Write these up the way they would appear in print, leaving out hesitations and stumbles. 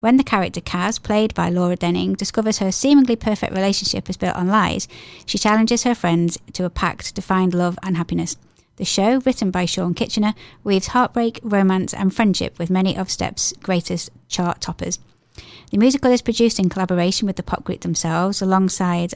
When the character Kaz, played by Laura Denning, discovers her seemingly perfect relationship is built on lies, she challenges her friends to a pact to find love and happiness. The show, written by Sean Kitchener, weaves heartbreak, romance and friendship with many of Step's greatest chart toppers. The musical is produced in collaboration with the pop group themselves, alongside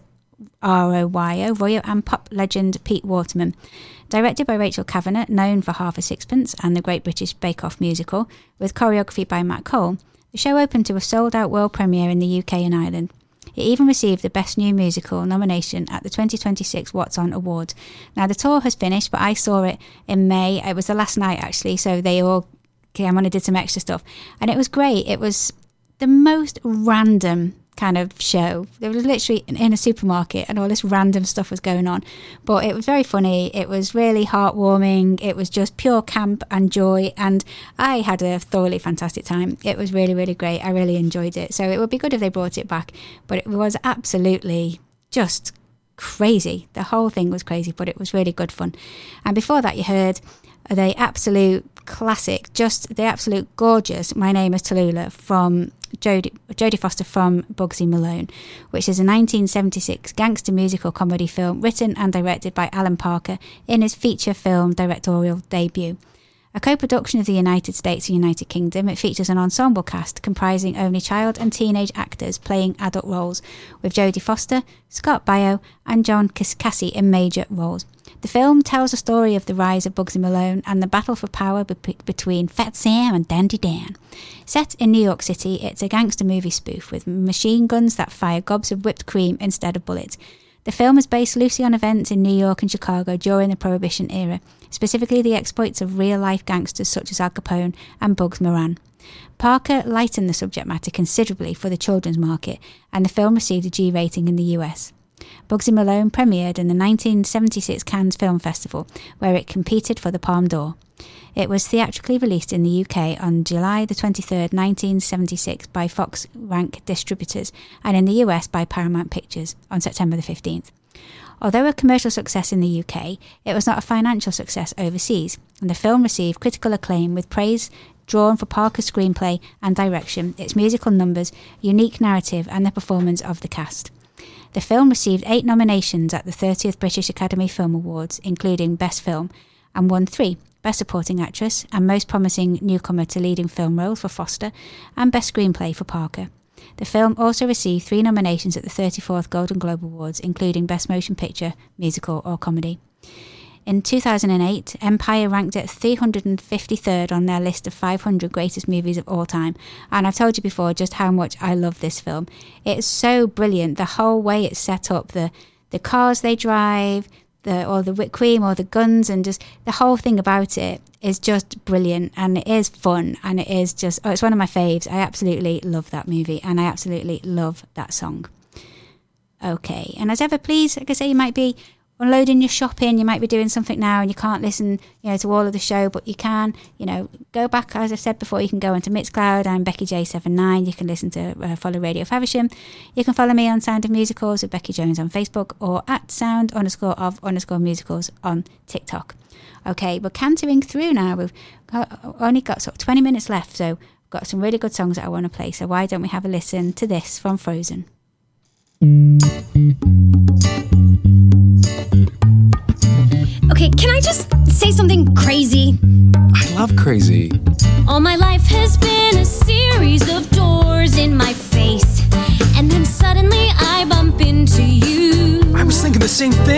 Royo and pop legend Pete Waterman. Directed by Rachel Kavanagh, known for Half a Sixpence and the Great British Bake Off musical, with choreography by Matt Cole, the show opened to a sold-out world premiere in the UK and Ireland. It even received the Best New Musical nomination at the 2026 What's On Awards. Now, the tour has finished, but I saw it in May. It was the last night, actually, so they all came on and did some extra stuff. And it was great. It was the most random kind of show. It was literally in a supermarket and all this random stuff was going on. But it was very funny. It was really heartwarming. It was just pure camp and joy. And I had a thoroughly fantastic time. It was really, really great. I really enjoyed it. So it would be good if they brought it back. But it was absolutely just crazy. The whole thing was crazy, but it was really good fun. And before that, you heard the absolute classic, just the absolute gorgeous My Name is Tallulah from Jodie Foster from Bugsy Malone, which is a 1976 gangster musical comedy film written and directed by Alan Parker in his feature film directorial debut. A co-production of the United States and United Kingdom, it features an ensemble cast comprising only child and teenage actors playing adult roles, with Jodie Foster, Scott Baio and John Cassie in major roles. The film tells the story of the rise of Bugsy Malone and the battle for power between Fat Sam and Dandy Dan. Set in New York City, it's a gangster movie spoof with machine guns that fire gobs of whipped cream instead of bullets. The film is based loosely on events in New York and Chicago during the Prohibition era, specifically the exploits of real-life gangsters such as Al Capone and Bugs Moran. Parker lightened the subject matter considerably for the children's market, and the film received a G rating in the US. Bugsy Malone premiered in the 1976 Cannes Film Festival, where it competed for the Palme d'Or. It was theatrically released in the UK on July the 23rd, 1976 by Fox Rank Distributors, and in the US by Paramount Pictures on September the 15th. Although a commercial success in the UK, it was not a financial success overseas, and the film received critical acclaim with praise drawn for Parker's screenplay and direction, its musical numbers, unique narrative and the performance of the cast. The film received 8 nominations at the 30th British Academy Film Awards, including Best Film, and won 3, Best Supporting Actress and Most Promising Newcomer to Leading Film Role for Foster, and Best Screenplay for Parker. The film also received 3 nominations at the 34th Golden Globe Awards, including Best Motion Picture, Musical or Comedy. In 2008, Empire ranked it 353rd on their list of 500 greatest movies of all time. And I've told you before just how much I love this film. It's so brilliant. The whole way it's set up, the cars they drive, or the whipped cream or the guns, and just the whole thing about it is just brilliant. And it is fun. And it is just, it's one of my faves. I absolutely love that movie. And I absolutely love that song. Okay. And as ever, please, like I say, you might be unloading your shopping, you might be doing something now and you can't listen, to all of the show, but you can, go back, as I've said before, you can go onto Mixcloud. I'm Becky J79. You can listen to follow Radio Faversham. You can follow me on Sound of Musicals with Becky Jones on Facebook, or at sound_of_musicals on TikTok. Okay, we're cantering through now. We've only got sort of 20 minutes left, so we've got some really good songs that I want to play. So why don't we have a listen to this from Frozen? Okay, can I just say something crazy? I love crazy. All my life has been a series of doors in my face, and then suddenly I bump into you. I was thinking the same thing.